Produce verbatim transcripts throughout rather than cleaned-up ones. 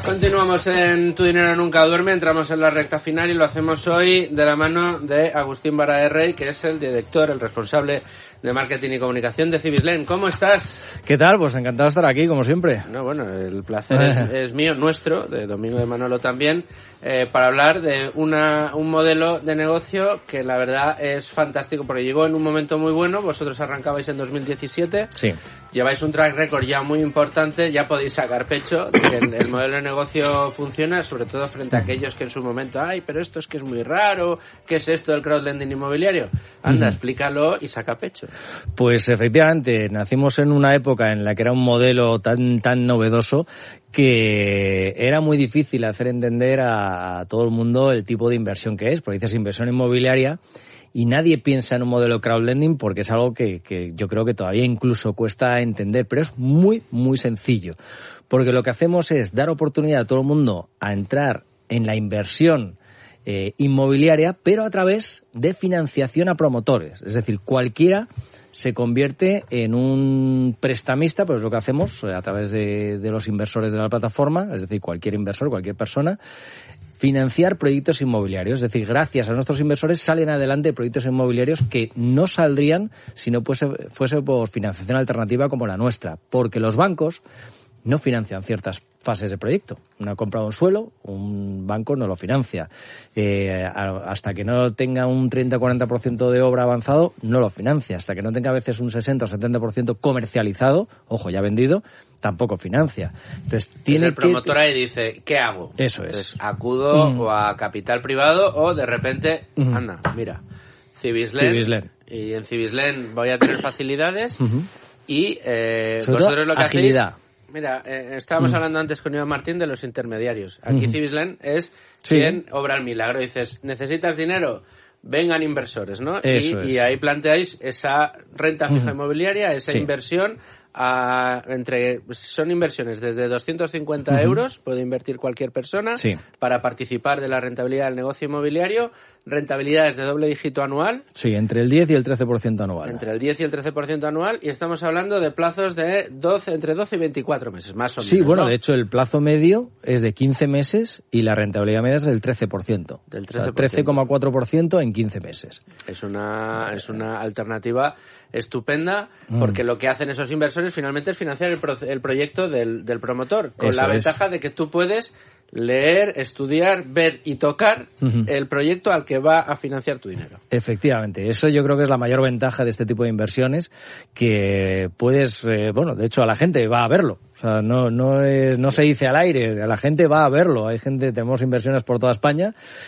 Continuamos en Tu Dinero Nunca Duerme, entramos en la recta final y lo hacemos hoy de la mano de Agustín Barahé, que es el director, el responsable de marketing y comunicación de Cibislen. ¿Cómo estás? ¿Qué tal? Pues encantado de estar aquí, como siempre. No, bueno, el placer es, es mío, nuestro, de Domingo de Manolo también, eh, para hablar de una, un modelo de negocio que la verdad es fantástico, porque llegó en un momento muy bueno. Vosotros arrancabais en dos mil diecisiete. Sí. Lleváis un track record ya muy importante, ya podéis sacar pecho de que el, el modelo de negocio funciona, sobre todo frente a aquellos que en su momento, ay, pero esto es que es muy raro, ¿qué es esto del crowdlending inmobiliario? Anda, uh-huh. explícalo y saca pecho. Pues efectivamente, nacimos en una época en la que era un modelo tan tan novedoso que era muy difícil hacer entender a todo el mundo el tipo de inversión que es, porque dices inversión inmobiliaria y nadie piensa en un modelo crowdlending porque es algo que, que yo creo que todavía incluso cuesta entender, pero es muy, muy sencillo. Porque lo que hacemos es dar oportunidad a todo el mundo a entrar en la inversión eh, inmobiliaria, pero a través de financiación a promotores. Es decir, cualquiera se convierte en un prestamista, pues es lo que hacemos a través de, de los inversores de la plataforma, es decir, cualquier inversor, cualquier persona, financiar proyectos inmobiliarios. Es decir, gracias a nuestros inversores salen adelante proyectos inmobiliarios que no saldrían si no fuese, fuese por financiación alternativa como la nuestra, porque los bancos no financian ciertas fases de proyecto. Una compra de un suelo, un banco no lo financia. Eh, hasta que no tenga un treinta o cuarenta por ciento de obra avanzado, no lo financia. Hasta que no tenga a veces un sesenta o setenta por ciento comercializado, ojo, ya vendido, tampoco financia. Entonces, tiene el promotor que... ahí dice, ¿qué hago? Eso es. Entonces, acudo mm. o a capital privado o de repente, mm. anda, mira, Cibislen, Cibislen. Y en Cibislen voy a tener facilidades uh-huh. y eh, Sobre vosotros lo que agilidad. hacéis... Mira, eh, estábamos mm. hablando antes con Iván Martín de los intermediarios. Aquí mm. Cibislen es sí. quien obra el milagro. Dices, ¿necesitas dinero? Vengan inversores, ¿no? Eso y, es. y ahí planteáis esa renta fija mm. inmobiliaria, esa sí. inversión a, entre son inversiones desde doscientos cincuenta uh-huh. euros, puede invertir cualquier persona sí. para participar de la rentabilidad del negocio inmobiliario. Rentabilidades de doble dígito anual. Sí, entre el diez y el trece por ciento anual. Entre el diez y el trece por ciento anual, y estamos hablando de plazos de doce, entre doce y veinticuatro meses, más o menos. Sí, bueno, ¿no? de hecho el plazo medio es de quince meses y la rentabilidad media es del trece por ciento. Del trece por ciento. O sea, trece coma cuatro por ciento en quince meses. Es una, es una alternativa estupenda, porque mm. lo que hacen esos inversores finalmente es financiar el, pro, el proyecto del, del promotor, con Eso la ventaja es. de que tú puedes leer, estudiar, ver y tocar uh-huh. el proyecto al que va a financiar tu dinero. Efectivamente, eso yo creo que es la mayor ventaja de este tipo de inversiones, que puedes, eh, bueno, de hecho a la gente va a verlo. O sea, no, no es, no se dice al aire, a la gente va a verlo. Hay gente, tenemos inversiones por toda España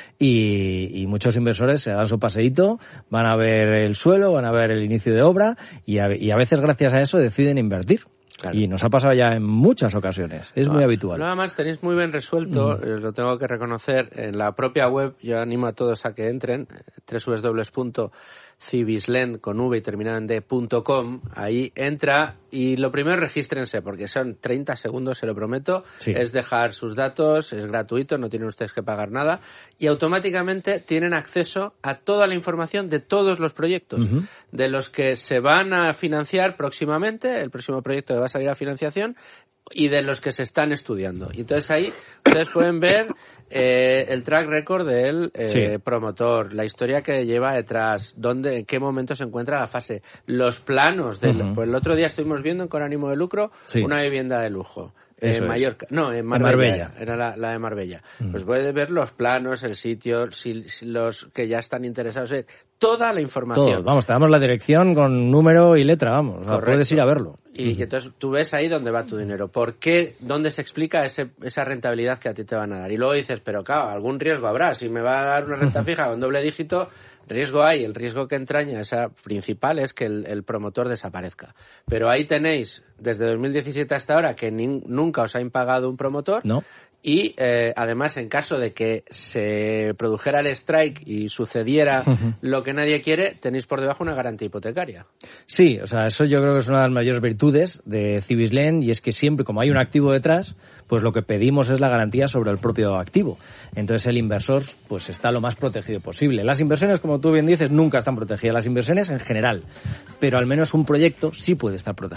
y, y muchos inversores se dan su paseíto, van a ver el suelo, van a ver el inicio de obra y a, y a veces gracias a eso deciden invertir. Claro. Y nos ha pasado ya en muchas ocasiones, es no, muy habitual. Nada más tenéis muy bien resuelto, mm. eh, lo tengo que reconocer, en la propia web. Yo animo a todos a que entren, doble u doble u doble u punto cibislen con v y terminado en d punto com. Ahí entra y lo primero regístrense, porque son treinta segundos, se lo prometo. Sí. Es dejar sus datos, es gratuito, no tienen ustedes que pagar nada y automáticamente tienen acceso a toda la información de todos los proyectos, uh-huh. de los que se van a financiar próximamente, el próximo proyecto que va a salir a financiación, y de los que se están estudiando. Y entonces ahí ustedes pueden ver eh, el track record del eh, sí. promotor, la historia que lleva detrás, dónde, en qué momento se encuentra la fase, los planos del... Uh-huh. Pues el otro día estuvimos viendo con ánimo de lucro sí. una vivienda de lujo. En eh, Mallorca, no, en Marbella, en Marbella. Era la, la de Marbella. Mm. Pues puedes ver los planos, el sitio, si, si los que ya están interesados, eh, toda la información. Todo. Vamos, te damos la dirección con número y letra, vamos, o sea, puedes ir a verlo. Y, mm. y entonces tú ves ahí dónde va tu dinero, por qué, dónde se explica ese, esa rentabilidad que a ti te van a dar. Y luego dices, pero claro, algún riesgo habrá, si me va a dar una renta fija con doble dígito, riesgo hay, el riesgo que entraña esa principal es que el, el promotor desaparezca. Pero ahí tenéis, desde dos mil diecisiete hasta ahora, que ni, nunca os ha impagado un promotor. No. Y eh, además, en caso de que se produjera el strike y sucediera uh-huh. lo que nadie quiere, tenéis por debajo una garantía hipotecaria. Sí, o sea, eso yo creo que es una de las mayores virtudes de Cibislen, y es que siempre, como hay un activo detrás, pues lo que pedimos es la garantía sobre el propio activo. Entonces el inversor pues está lo más protegido posible. Las inversiones, como tú bien dices, nunca están protegidas, las inversiones en general, pero al menos un proyecto sí puede estar protegido.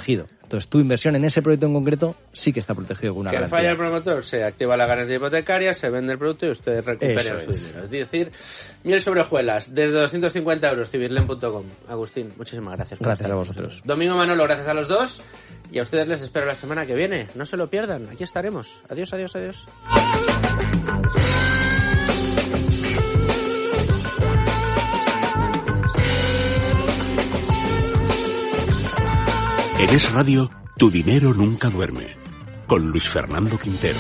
Entonces tu inversión en ese proyecto en concreto sí que está protegido con una que garantía. falla el promotor, se activa la garantía hipotecaria, se vende el producto y usted recupera Eso su es. dinero. Es decir, miel sobre hojuelas, desde doscientos cincuenta euros, civislen punto com. Agustín, muchísimas gracias. Por Gracias estar a con vosotros. nosotros. Domingo Manolo, gracias a los dos. Y a ustedes les espero la semana que viene. No se lo pierdan, aquí estaremos. Adiós, adiós, adiós. En Es Radio, tu dinero nunca duerme. Con Luis Fernando Quintero.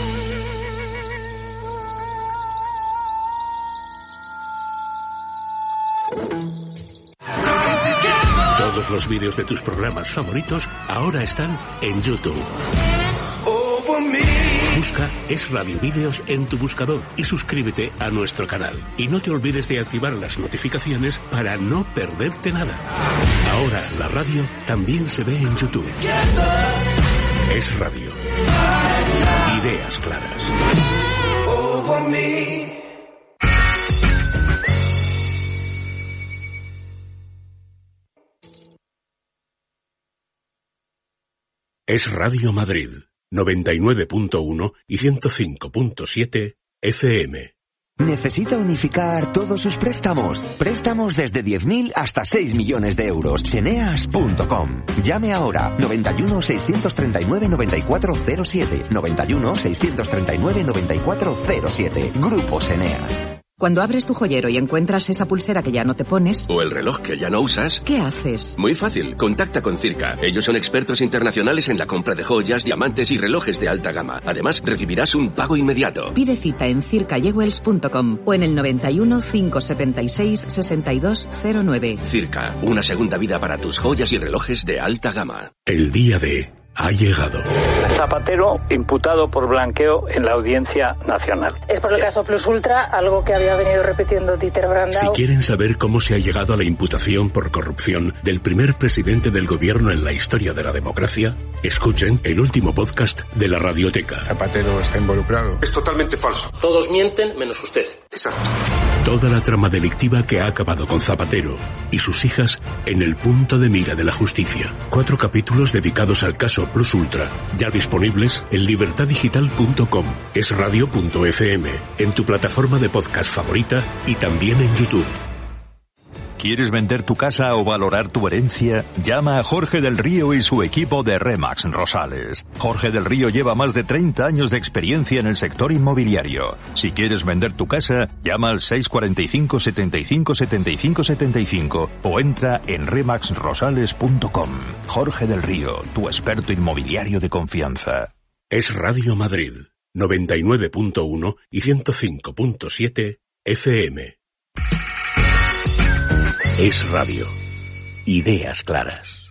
Todos los vídeos de tus programas favoritos ahora están en YouTube. Busca Es Radio Vídeos en tu buscador y suscríbete a nuestro canal. Y no te olvides de activar las notificaciones para no perderte nada. Ahora la radio también se ve en YouTube. Es Radio. Ideas claras. Es Radio Madrid. noventa y nueve punto uno y ciento cinco punto siete F M. ¿Necesita unificar todos sus préstamos? Préstamos desde diez mil hasta seis millones de euros. Seneas punto com. Llame ahora. noventa y uno, seiscientos treinta y nueve, noventa y cuatro cero siete. noventa y uno, seiscientos treinta y nueve, noventa y cuatro cero siete. Grupo Seneas. Cuando abres tu joyero y encuentras esa pulsera que ya no te pones... O el reloj que ya no usas... ¿Qué haces? Muy fácil, contacta con Circa. Ellos son expertos internacionales en la compra de joyas, diamantes y relojes de alta gama. Además, recibirás un pago inmediato. Pide cita en circa jewels punto com o en el noventa y uno, cinco setenta y seis, sesenta y dos cero nueve. Circa, una segunda vida para tus joyas y relojes de alta gama. El día de... ha llegado. Zapatero imputado por blanqueo en la Audiencia Nacional. Es por el caso Plus Ultra, algo que había venido repitiendo Dieter Brandau. Si quieren saber cómo se ha llegado a la imputación por corrupción del primer presidente del gobierno en la historia de la democracia, escuchen el último podcast de la Radioteca. Zapatero está involucrado. Es totalmente falso. Todos mienten menos usted. Exacto. Toda la trama delictiva que ha acabado con Zapatero y sus hijas en el punto de mira de la justicia. Cuatro capítulos dedicados al caso Plus Ultra, ya disponibles en libertad digital punto com, es radio punto f m, en tu plataforma de podcast favorita y también en YouTube. ¿Quieres vender tu casa o valorar tu herencia? Llama a Jorge del Río y su equipo de Remax Rosales. Jorge del Río lleva más de treinta años de experiencia en el sector inmobiliario. Si quieres vender tu casa, llama al seis cuatro cinco, setenta y cinco, setenta y cinco, setenta y cinco o entra en remax rosales punto com. Jorge del Río, tu experto inmobiliario de confianza. Es Radio Madrid, noventa y nueve punto uno y ciento cinco punto siete F M. Es Radio. Ideas claras.